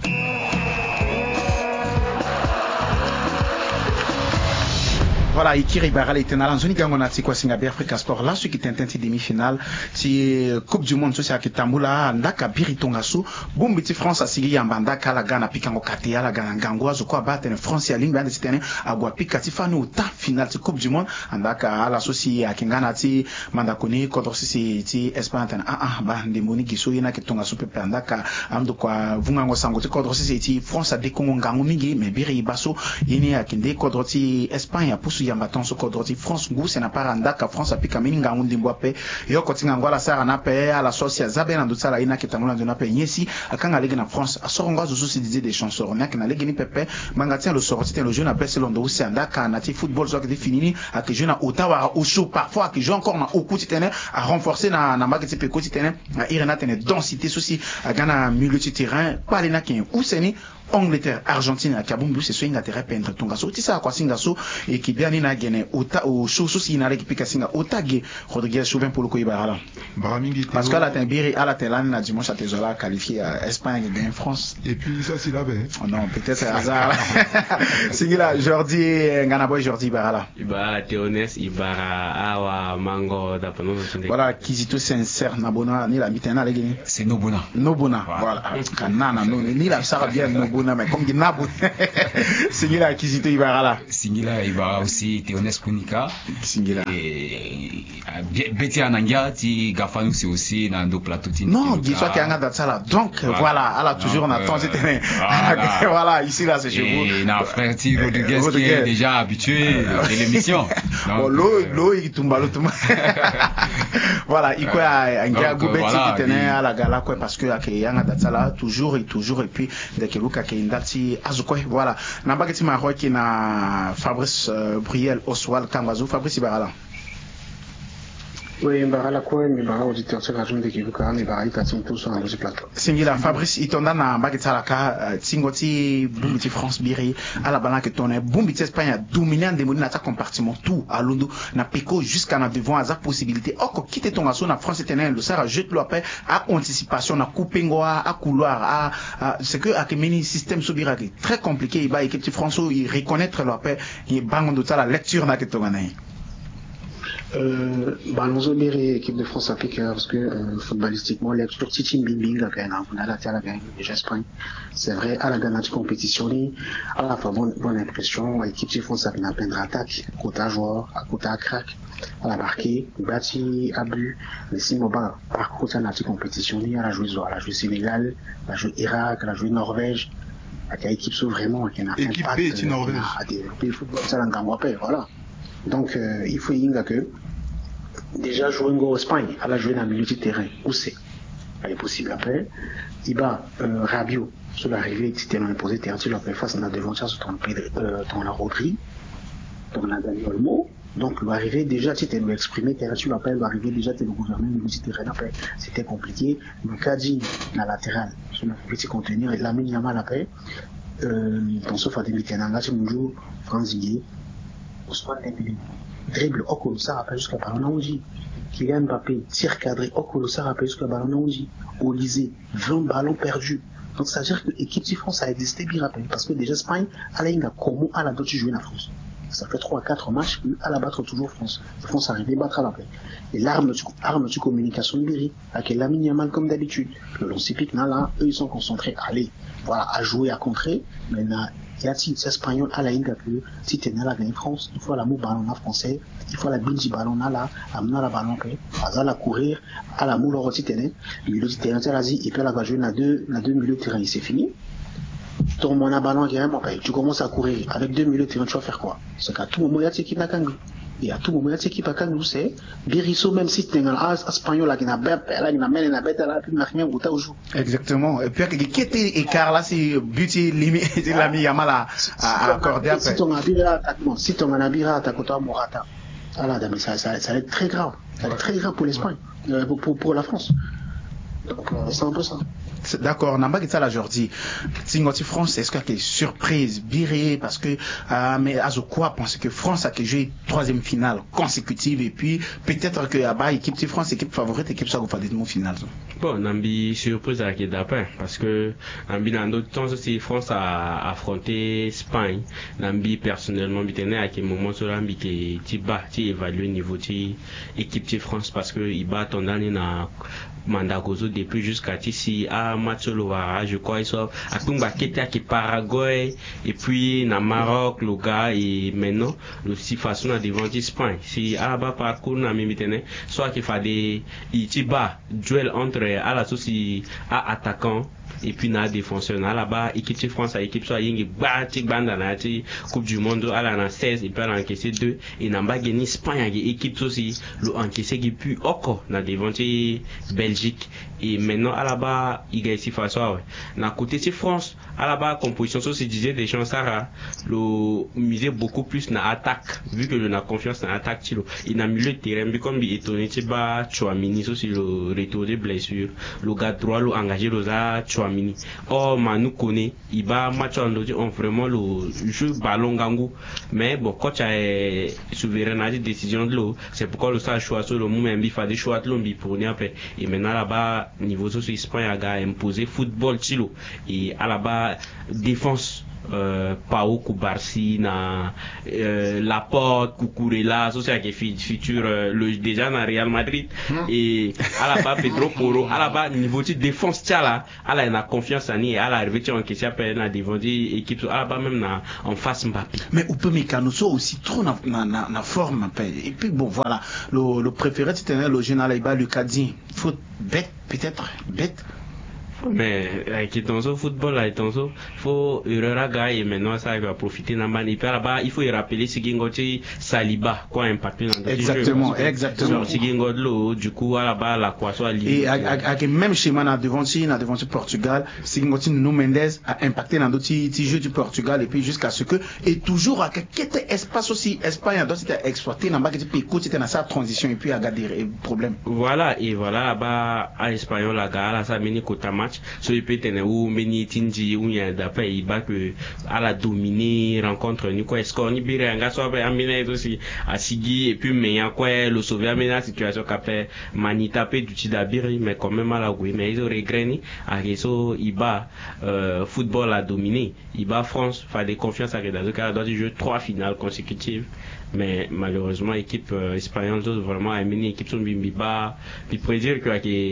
Voilà, Ikiri Barale Tenala, Zoni Gangona Tikwa Singabe Africa Sport, là, ce qui est un demi-finale, c'est Coupe du Monde, c'est à Kitambula, Ndaka Biritongasu, Bumbiti France, Asigi Yambanda, Kala Gana, Pikango Katea, la Gana Gangwa, Zokwa Baten, France, Yaling, Bande Stene, Agua Pikatifano, ta finale, c'est Coupe du Monde, Ndaka, à l'associé à Kingana, ti, Mandakoni, Kodrosi, ti, Espagne, ah, ah, Bande Moni, Giso, Yena, Kitongasu, Pepe, Ndaka, Amdo, quoi, Vungango Sango, Kodrosi, ti, France, a des Congo Gangomingi, mais Biri Basso, Yene, Akinde, Kodroti, Espagne, a poussé Yambaton, so Kodroti, France, Gou, c'est n'a pas Ndaka, France, a Pikamini, Gangundi, Mboape, Yoko Tingangwa, la Sara, Nape, à la Socia, Zaben, Andoussa, la Ina, Kitamula, de Nape, Yesi, à Kangaleg en France, à Soronga, Zouzou, c'est disait des chansons, on a qu'un allegini Pepe, Mangatien, le sorti, le jeune appelle Selondo, c'est Ndaka, Nati, football, soit défini, à que jeune à Ottawa, au show, parfois, à que jeune encore, au coup, titane, à renforcer, na, na, magati, Peko, titane, à Irena, tene, densité, souci, à Ghana, milieu de terrain, pas les naquins, ou c'est Angleterre, Argentine, à Kabumbu, c'est soit Inglaterre, Pendre, Tongaso, Tissa, à quoi Singaso, et qui bien n'a gagné, au show, souci, n'a récupéré Kassinga, Otage, Rodriguez, Chauvin pour le Koïbarala. Parce qu'à la Timbiri, à la Télane, la dimanche à Tezola, qualifié à Espagne, et bien France. Et puis, ça, c'est la baie. Oh non, peut-être c'est hasard. Singila, Jordi, Nganaboy, Jordi Barala. Iba, Théonès, Ibara, Awa, Mango, Dapano, voilà, Kizito sincère, Nabona, ni la mitena, les guinées. C'est Nobona. Nobona, voilà. Kanana, ni la Sarabia, Nobona, mais comme Nabou. Singila, Kizito Ibara. Singila, Ibara aussi, Théonès Kunika. Singila. Et, Betty Anangia, ti Gafanu, c'est aussi Nando Platoti. Non, dis-toi qu'il y a un Datsala. Donc, voilà, alors toujours on attend, c'était, voilà, ici, là, c'est chez vous. Et n'a frère Ti Rodriguez qui est déjà habitué de l'émission. Bon, l'eau, l'eau, il tombe à l'autre. Voilà, il quoi, un gars, Goubeti qui tenait à la gala, quoi, parce que, il y a un Datsala, toujours et toujours, et puis, dès que Luka qui est une dati, Azukoi, voilà. Nambageti Maroc qui n'a Fabrice Briel Oswald Kambazo, Fabrice Ibarala. Oui, Mbara quoi, Mbara auditeur sur la journée de Kivuka, Mbara il t'attend tous sur un autre plateau. Singila, Fabrice, il t'en donne un baguettalaka, Tingoti, Bumbiti France Biri, à la balance que ton est, Bumbiti Espagne a dominé un démon dans ta compartiment, tout, à Londres, n'a péco jusqu'à n'a devant à sa possibilité. Or, quitter ton assaut, na France éternelle, le Sarah jette le après, à anticipation, na coupé ngoa, à couloir, à, c'est que, à que mini système subira, très compliqué, il va, équipe de France, il reconnaître le après, il bang de la lecture n'a que ton année. Euh, bah, nous avons l'équipe de France africaine parce que euh, footballistiquement, les sur Titi Mbimbi, la gagne, on a la terre, la gagne, déjà Espagne. C'est vrai, à la gagne de compétition, à la fois bonne, bonne impression, l'équipe de France a une peine d'attaque, côté joueur, à côté à crack, à la marqué, bâti, abus, mais si Moba, par contre, à la compétition, elle a joué Zoa, elle a joué Sénégal, elle a joué Irak, elle a joué Norvège, avec une équipe vraiment qui a équipe P, Norvège. À développer le football, ça l'a gagné, voilà. Donc, euh, il faut y que déjà jouer en Espagne, elle a joué dans le milieu de terrain, où c'est elle est possible après. Il va euh, Rabiot sur l'arrivée, c'était imposé terrain, tu l'as fait face à la devanture sur ton euh, ton la Rodri, ton la Dani Olmo. Donc, il va arriver déjà, tu t'es exprimé, terrain, tu l'appelles, il va arriver déjà, tu es le gouvernement, le milieu de terrain, après, c'était compliqué. Le Kadi, la latérale, sur le petit contenir, et la Minyama l'appelle, euh, ton sauf à demi terrain, là, tu me joues, Franziguier, Ousmane Dembélé, dribble Okolo, ça rappelle jusqu'à Baronaouji. Kylian Mbappé, tir cadré Okolo, ça rappelle jusqu'à Baronaouji. Olysée, vingt ballons perdus. Donc, ça veut dire que l'équipe de France a existé bien rappelé. Parce que déjà, Espagne, elle a comment elle a d'autres jouer la France. ça fait trois à quatre matchs à la battre toujours France. Et France arrive à battre à la paix. Et l'arme de, arme de communication de Biri, avec Lamine Yamal comme d'habitude. Le lancé pique, là, eux, ils sont concentrés. Allez, voilà, à jouer, à contrer. Maintenant, il y a des Espagnols à la Inga que, si tu es là, la France, il faut la mou ballon à français, il faut la binji ballon à la, amener la ballon à la courir, à la mou l'or si tu es là, milieu de terrain, et puis la jouer dans deux, dans deux milieux de terrain, c'est fini. Ton mon ballon tu commences à courir avec deux milieux de terrain, tu vas faire quoi? C'est qu'à tout moment, il y a cette équipe à Kangou. Et à tout moment, il y a cette équipe à Kangou, c'est Birisso, même si tu es un espagnol, là, qui n'a pas, là, qui n'a pas, n'a pas, là, qui n'a rien goûté au jour. Exactement. Et puis, qui était écart là, c'est but, limite, il a mis Yamal à, à accorder après. Si ton abira attaquement, si ton abira attaque toi, Morata. Ah là, mais ça, ça, ça va être très grave. Ça va être très grave pour l'Espagne, euh, pour, pour, pour la France. Donc, euh, c'est un peu ça. D'accord, n'a pas ça la Jordi. Tingoti France, est-ce qu'il y a des surprises birées parce que euh, mais à quoi penser que France a joué troisième finale consécutive et puis peut-être que là-bas équipe de France équipe favorite équipe ça va faire des mots finales. Bon, n'ambi surprise à qui d'après parce que n'ambi dans d'autres temps aussi France a affronté Espagne. N'ambi personnellement bitenait à quel moment sur l'ambi qui tu bats, tu évalues niveau de équipe de France parce que il bat ton année na Mandagozo depuis jusqu'à ici à Matsolova, je crois ils sont à Tumba Ketia qui Paraguay et puis na Maroc le gars et maintenant le si façon à devant Espagne si à bas parcours na mimitene soit qu'il fait des itiba duel entre à la souci à attaquant et puis na défenseur na là-bas équipe de France à équipe soit yingi bati banda na ti coupe du monde à la na seize et puis à encaissé deux et na ba gagné Espagne équipe aussi le encaissé qui puis encore na devant Belgique et maintenant à là-bas il gagne si façon na côté de France à là-bas composition ça se disait des chances à le miser beaucoup plus na attaque vu que le na confiance na attaque tilo il na milieu de terrain comme il étonné tu ba Chouamini sur le retour de blessure le gars droit le engagé le za Chouamini oh Manu connaît il va match en on vraiment le jeu ballon gangou mais bon coach a souverain décision de l'eau c'est pourquoi le ça choix sur le moment il fait des choix de l'ombi pour n'y après et maintenant là-bas niveau sur Espagne a imposé football tilo et à là-bas défense euh, Pau Koubarsi na euh, Laporte Cucurella ça c'est qui futur euh, le déjà dans Real Madrid et à la bas Pedro Porro à la bas niveau de défense tia là à la na confiance en lui à la arrivée en question après na devant équipe à la bas même na en face Mbappé mais ou peut mécano ça aussi trop na na na, na forme et puis bon voilà le le préféré c'était le général Iba Lucadien faut bête peut-être bête mais avec ton football là ton faut erreur gars et maintenant ça va profiter dans mani là-bas il faut y rappeler Sigingoti Saliba quoi impacté dans exactement jeu, exactement Sigingot lo du coup là-bas la quoi soit et avec même schéma na devant ci na devant Portugal Sigingoti Nuno Mendes a impacté dans d'autres petits jeux du Portugal et puis jusqu'à ce que et toujours à quel espace aussi Espagne doit être exploité dans bas que pays côté dans sa transition et puis à garder problème voilà et voilà là-bas à espagnol la gars là ça meni côté match so il peut tenir ou meni tinji ou y a d'après il bat que à la dominer rencontre ni quoi score ni bire nga so ba amina aussi à Sigui et puis mais y a quoi le sauver amena situation qu'a fait mani taper du Tidabiri mais quand même à la goué mais ils ont regretté à réseau il bat euh, football à dominer il bat France fait des confiance à dans ce cas doit jouer trois finales consécutives mais malheureusement l'équipe euh, espagnole vraiment a mené l'équipe son bimbiba puis prédire que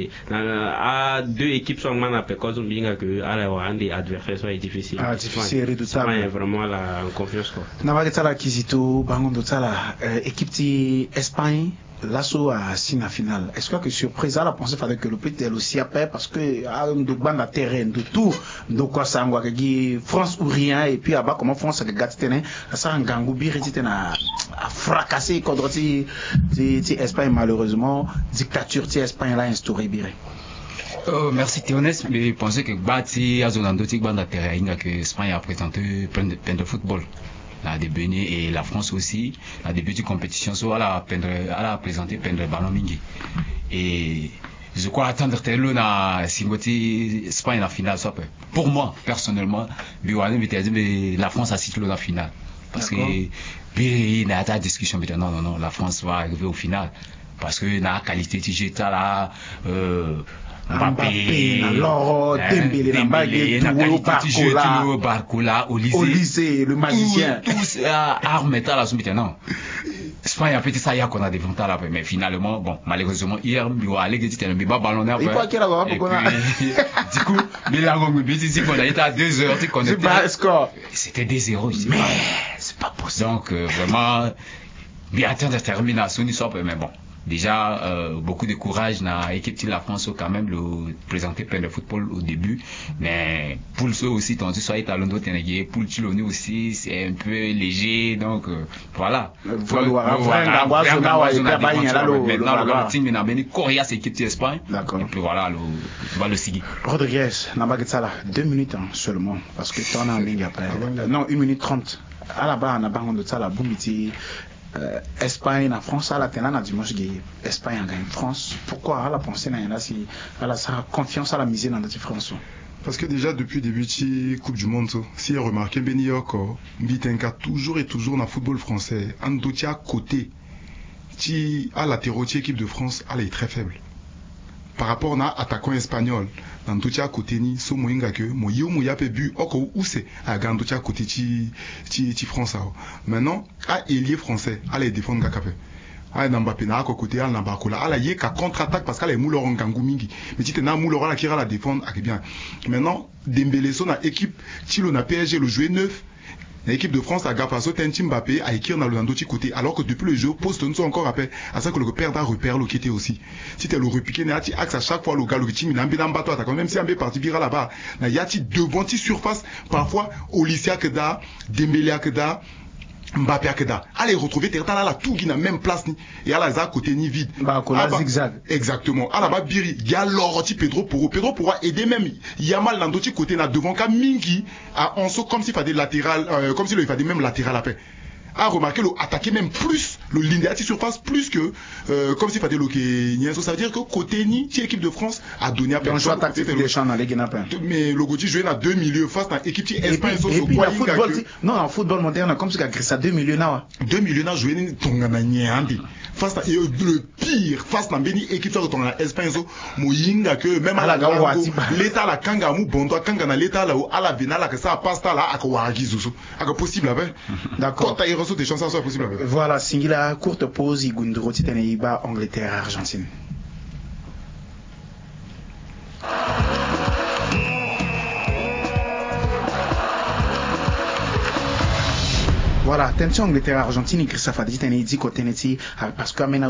à deux équipes sont man après cause bien que à la un des adversaires soit difficile ah difficile redoutable mais vraiment la confiance quoi na va que la kizito bango de ça la équipe ti Espagne l'assaut à Sina finale est-ce que surprise à la pensée fallait que le petit elle aussi après parce que à de bande à terrain de tout de quoi ça ngwa que France ou rien et puis là-bas comment France que gâte tenait ça en gangou biri était na à fracasser contre ti ti Espagne malheureusement dictature ti Espagne là instauré biri. Oh, merci Théonès, mais je pensais que Bati a zone d'autres bande à terrain que Espagne a présenté plein de, plein de football. La début et la France aussi, la début de compétition, soit elle a peindre, elle a présenté peindre ballon mingi. Et je crois attendre tel na Singoti Espagne la finale, soit pour moi personnellement, mais la France a cité la finale parce que il y a ta discussion, mais non non non, la France va arriver au final. parce que na qualité de jeu là euh, Mbappé, alors Dembélé, Dembélé, na qualité de jeu Barcola, Olysée, le magicien, tous armes là maintenant. Espagne a fait ça hier qu'on a des ventes là, mais finalement bon malheureusement hier il va aller dire mais pas ballonneur. Il faut qu'il a du coup mais là on me dit qu'on a été à deux heures, qu'on était score. C'était deux zéro. Mais c'est pas possible. Donc euh, vraiment bien atteindre la termination du soir, mais bon. Déjà, euh, beaucoup de courage dans l'équipe de la France quand même le présenter plein de football au début, mais pour ceux aussi tandis soit talent d'autres pour le Chiloni aussi c'est un peu léger, donc euh, voilà. Maintenant le team n'a bien Correa c'est l'équipe d'Espagne. Et puis voilà le va le seguir. Rodriguez, Nambagetsala, deux minutes hein, seulement parce que t'en as un minute après. Non, une minute trente. À la base, on a besoin de ça la boumiti. Euh, Espagne na France à la tena na dimanche gay Espagne gagne France. Pourquoi à la pensée na yana si à la sa confiance à la miser dans notre France? Parce que déjà depuis le début de la Coupe du Monde, si vous remarquez Beni Yoko, Mbitenka toujours et toujours dans le football français, en d'autres à côté, qui à latéraux de l'équipe de France, elle est très faible. Par rapport à attaquant espagnol, dans tout à côté ni so moinga que mo yo mo ya pe bu oko où c'est à gando à côté ti ti ti France. Maintenant à ailier français à les défendre gakape. À Mbappé na ko côté à Barcola à la yé ka contre-attaque parce qu'elle est moulor ngangu mingi. Mais si tu na moulor la qui la défendre à bien. Maintenant Dembélé son a équipe ti lo na P S G le jouer neuf. L'équipe de France a gafasso Tentim Mbappé a écrit dans le d'autres côté alors que depuis le jeu poste nous encore rappel à ça que le repère d'un repère loquité aussi si tu le repiqué n'a ti axe à chaque fois le gars le team il a bien bateau attaquant même si un peu parti viral là-bas na yati devant ti surface parfois Olysée Akeda Dembélé Akeda Mbappé Akeda allez retrouver terre là la tout qui n'a même place ni et à la za côté ni vide bah la zigzag exactement à la bas Biri il y a l'oroti Pedro pour Pedro pourra aider même il y a mal dans d'autres côté là devant ka mingi à Anso comme s'il fallait latéral euh, comme s'il fallait même latéral après a remarqué le attaquer même plus le ligne de surface plus que euh, comme s'il fallait le que ça veut dire que côté ni ti équipe de France a donné à personne donc tactique des champs dans les Guinapins mais le Gauthier jouait dans deux milieux face à équipe ti Espagne so quoi football non en football moderne comme ça grâce à deux milieux là deux milieux là jouer tongana nyandi face à le pire face à beni équipe de tongana Espagne so moyinga que même à la l'état la kanga mu bondo kanga na l'état là à la vina là que ça passe là à quoi gizuso à possible avec d'accord des chances sont possibles. Voilà, Singila, courte pause, Igundro, Titanéiba, Angleterre, Argentine. Voilà, tension Angleterre, Argentine, Christophe a dit, Titanéidi, Koteneti, parce que